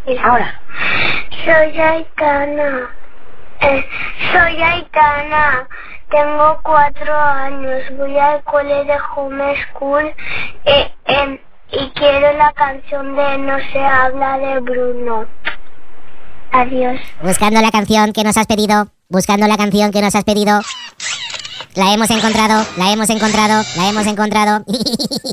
Mira, ahora. Soy Aitana. Tengo 4 años. Voy al cole de Home School y quiero la canción de No se habla de Bruno. Adiós. Buscando la canción que nos has pedido. La hemos encontrado.